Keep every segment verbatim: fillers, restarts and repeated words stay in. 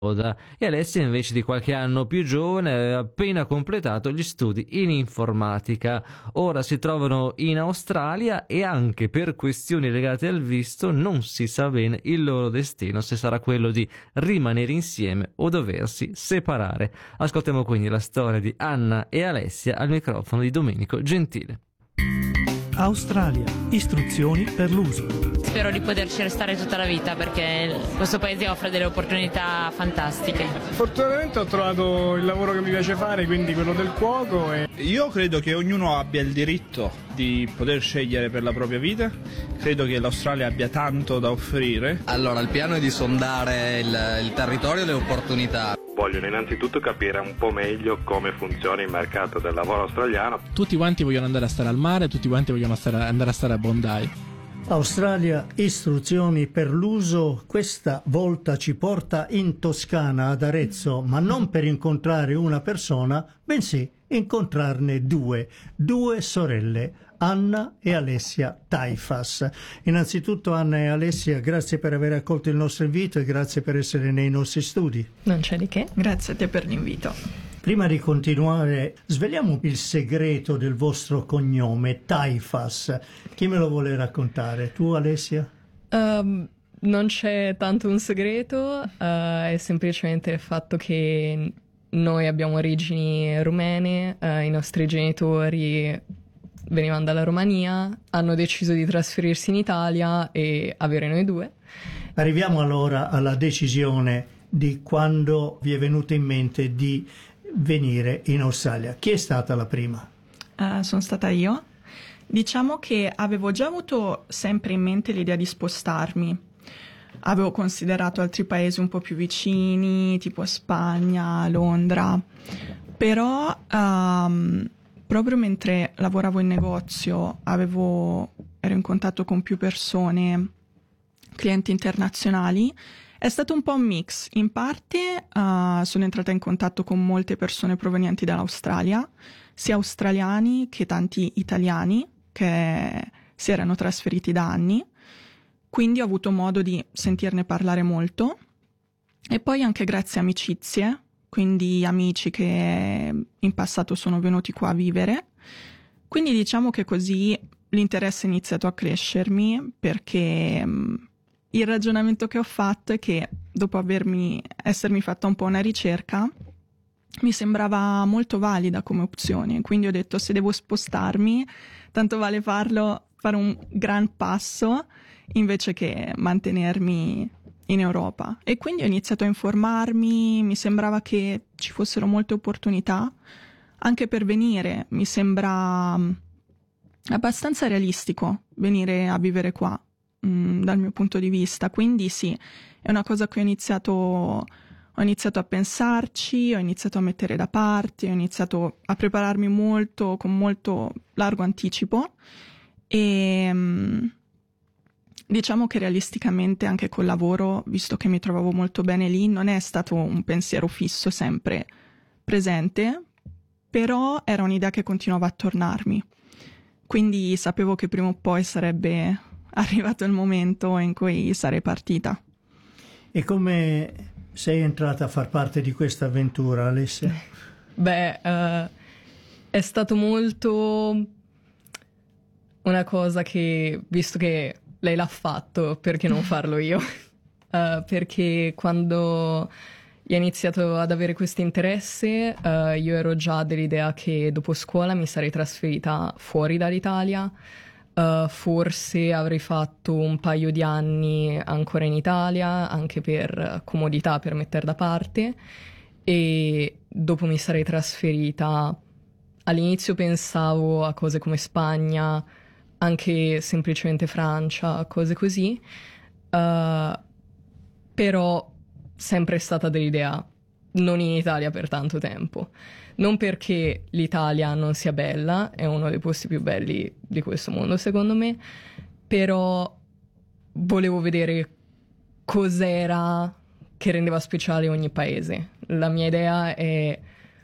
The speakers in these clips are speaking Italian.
e Alessia invece di qualche anno più giovane aveva appena completato gli studi in informatica. Ora si trovano in Australia e anche per questioni legate al visto non si sa bene il loro destino, se sarà quello di rimanere insieme o doversi separare. Ascoltiamo quindi la storia di Anna e Alessia al microfono di Domenico Gentile. Australia, istruzioni per l'uso. Spero di poterci restare tutta la vita perché questo paese offre delle opportunità fantastiche. Fortunatamente ho trovato il lavoro che mi piace fare, quindi quello del cuoco. E... Io credo che ognuno abbia il diritto di poter scegliere per la propria vita. Credo che l'Australia abbia tanto da offrire. Allora, il piano è di sondare il, il territorio e le opportunità. Vogliono innanzitutto capire un po' meglio come funziona il mercato del lavoro australiano. Tutti quanti vogliono andare a stare al mare, tutti quanti vogliono stare, andare a stare a Bondi. Australia, istruzioni per l'uso, questa volta ci porta in Toscana, ad Arezzo, ma non per incontrare una persona, bensì incontrarne due, due sorelle, Anna e Alessia Taifas. Innanzitutto Anna e Alessia, grazie per aver accolto il nostro invito e grazie per essere nei nostri studi. Non c'è di che, grazie a te per l'invito. Prima di continuare, sveliamo il segreto del vostro cognome, Taifas. Chi me lo vuole raccontare? Tu, Alessia? Um, non c'è tanto un segreto, uh, è semplicemente il fatto che noi abbiamo origini rumene, uh, i nostri genitori venivano dalla Romania, hanno deciso di trasferirsi in Italia e avere noi due. Arriviamo allora alla decisione di quando vi è venuto in mente di venire in Australia. Chi è stata la prima? Uh, sono stata io. Diciamo che avevo già avuto sempre in mente l'idea di spostarmi. Avevo considerato altri paesi un po' più vicini, tipo Spagna, Londra, però um, proprio mentre lavoravo in negozio avevo, ero in contatto con più persone, clienti internazionali. È stato un po' un mix. In parte uh, sono entrata in contatto con molte persone provenienti dall'Australia, sia australiani che tanti italiani che si erano trasferiti da anni, quindi ho avuto modo di sentirne parlare molto. E poi anche grazie a amicizie, quindi amici che in passato sono venuti qua a vivere. Quindi diciamo che così l'interesse è iniziato a crescermi, perché um, il ragionamento che ho fatto è che dopo avermi, essermi fatta un po' una ricerca, mi sembrava molto valida come opzione, quindi ho detto se devo spostarmi, tanto vale farlo, fare un gran passo invece che mantenermi in Europa. E quindi ho iniziato a informarmi, mi sembrava che ci fossero molte opportunità, anche per venire, mi sembra abbastanza realistico venire a vivere qua, mh, dal mio punto di vista, quindi sì, è una cosa che ho iniziato... Ho iniziato a pensarci, ho iniziato a mettere da parte, ho iniziato a prepararmi molto, con molto largo anticipo e diciamo che realisticamente anche col lavoro, visto che mi trovavo molto bene lì, non è stato un pensiero fisso sempre presente, però era un'idea che continuava a tornarmi. Quindi sapevo che prima o poi sarebbe arrivato il momento in cui sarei partita. E come... sei entrata a far parte di questa avventura, Alessia? Beh, uh, è stato molto una cosa che, visto che lei l'ha fatto, perché non farlo io? uh, perché quando ho iniziato ad avere questo interesse, uh, io ero già dell'idea che dopo scuola mi sarei trasferita fuori dall'Italia. Uh, forse avrei fatto un paio di anni ancora in Italia, anche per comodità, per mettere da parte, e dopo mi sarei trasferita. All'inizio pensavo a cose come Spagna, anche semplicemente Francia, cose così, uh, però sempre è stata dell'idea non in Italia per tanto tempo. Non perché l'Italia non sia bella, è uno dei posti più belli di questo mondo secondo me, però volevo vedere cos'era che rendeva speciale ogni paese. La mia idea è: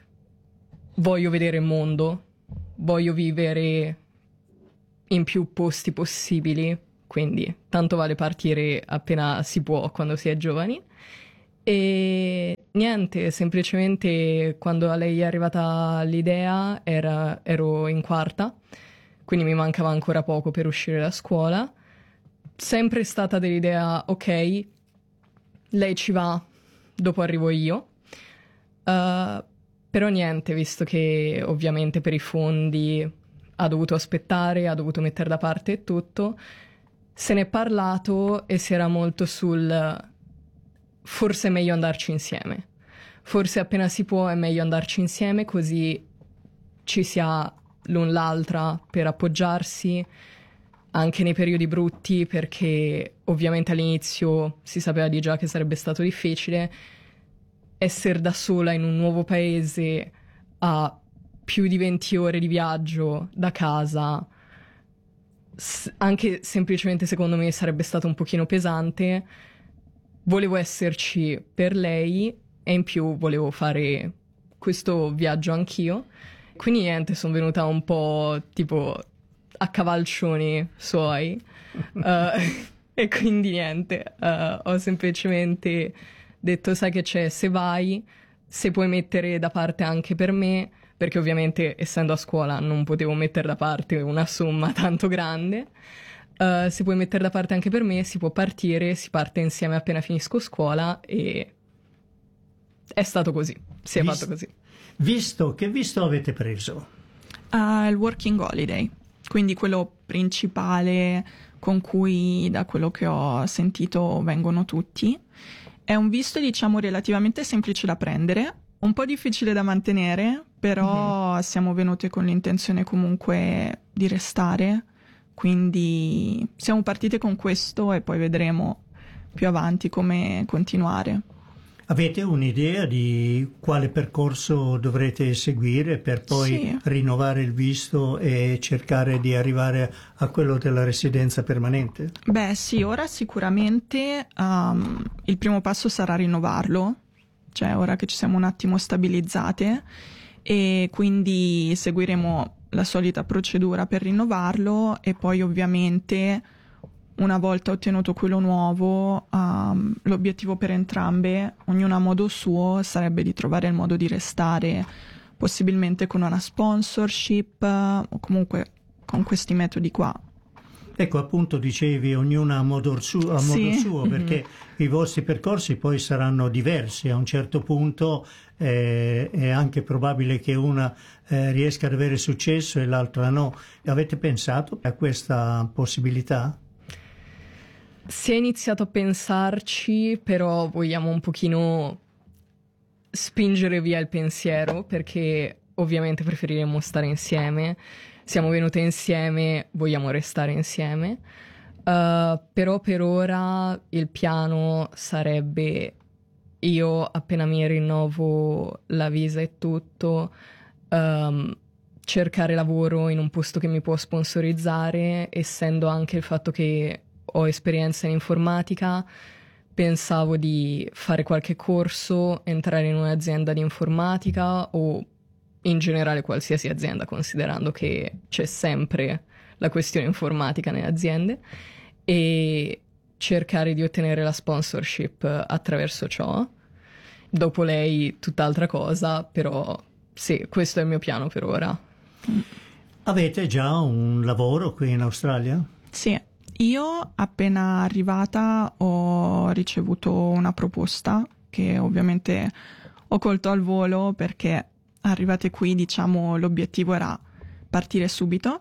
voglio vedere il mondo, voglio vivere in più posti possibili, quindi tanto vale partire appena si può quando si è giovani. E niente, semplicemente quando a lei è arrivata l'idea era, ero in quarta, quindi mi mancava ancora poco per uscire da scuola. Sempre stata dell'idea, ok, lei ci va, dopo arrivo io. Uh, però niente, visto che ovviamente per i fondi ha dovuto aspettare, ha dovuto mettere da parte e tutto, se ne è parlato e si era molto sul forse è meglio andarci insieme. Forse appena si può è meglio andarci insieme, così ci si ha l'un l'altra per appoggiarsi anche nei periodi brutti, perché ovviamente all'inizio si sapeva di già che sarebbe stato difficile. Essere da sola in un nuovo paese a più di venti ore di viaggio da casa, anche semplicemente secondo me sarebbe stato un pochino pesante. Volevo esserci per lei e in più volevo fare questo viaggio anch'io. Quindi niente, sono venuta un po' tipo a cavalcioni suoi. uh, e quindi niente, uh, ho semplicemente detto, sai che c'è, se vai, se puoi mettere da parte anche per me, perché ovviamente essendo a scuola non potevo mettere da parte una somma tanto grande. Uh, se puoi mettere da parte anche per me, si può partire, si parte insieme appena finisco scuola, e è stato così, si è Vis- fatto così. Visto, che visto avete preso? Uh, il working holiday, quindi quello principale con cui, da quello che ho sentito, vengono tutti. È un visto, diciamo, relativamente semplice da prendere, un po' difficile da mantenere, però mm-hmm. siamo venute con l'intenzione comunque di restare. Quindi siamo partite con questo e poi vedremo più avanti come continuare. Avete un'idea di quale percorso dovrete seguire per poi sì. rinnovare il visto e cercare di arrivare a quello della residenza permanente? Beh sì, ora sicuramente um, il primo passo sarà rinnovarlo, cioè ora che ci siamo un attimo stabilizzate, e quindi seguiremo la solita procedura per rinnovarlo, e poi ovviamente una volta ottenuto quello nuovo um, l'obiettivo per entrambe, ognuna a modo suo, sarebbe di trovare il modo di restare, possibilmente con una sponsorship uh, o comunque con questi metodi qua. Ecco, appunto dicevi ognuna a modo suo, a modo sì. suo perché mm-hmm. i vostri percorsi poi saranno diversi. A un certo punto eh, è anche probabile che una eh, riesca ad avere successo e l'altra no. Avete pensato a questa possibilità? Si è iniziato a pensarci, però vogliamo un pochino spingere via il pensiero, perché ovviamente preferiremmo stare insieme. Siamo venute insieme, vogliamo restare insieme, uh, però per ora il piano sarebbe, io appena mi rinnovo la visa e tutto, um, cercare lavoro in un posto che mi può sponsorizzare, essendo anche il fatto che ho esperienza in informatica. Pensavo di fare qualche corso, entrare in un'azienda di informatica o in generale qualsiasi azienda, considerando che c'è sempre la questione informatica nelle aziende, e cercare di ottenere la sponsorship attraverso ciò. Dopo lei tutt'altra cosa, però sì, questo è il mio piano per ora. Avete già un lavoro qui in Australia? Sì, io appena arrivata ho ricevuto una proposta che ovviamente ho colto al volo, perché arrivate qui, diciamo, l'obiettivo era partire subito,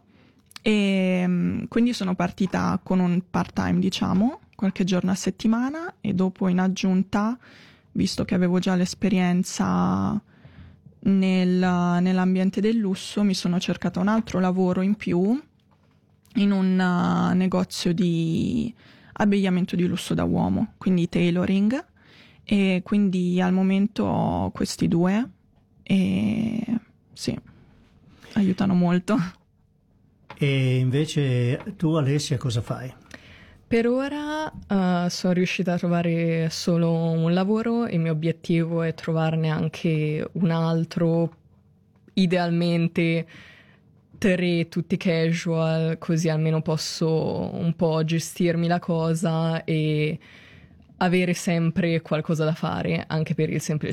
e quindi sono partita con un part-time, diciamo, qualche giorno a settimana, e dopo in aggiunta, visto che avevo già l'esperienza nel, nell'ambiente del lusso, mi sono cercata un altro lavoro in più in un uh, negozio di abbigliamento di lusso da uomo, quindi tailoring, e quindi al momento ho questi due e sì, aiutano molto. E invece tu, Alessia, cosa fai? Per ora uh, sono riuscita a trovare solo un lavoro, il mio obiettivo è trovarne anche un altro, idealmente tre, tutti casual, così almeno posso un po' gestirmi la cosa e avere sempre qualcosa da fare, anche per il semplice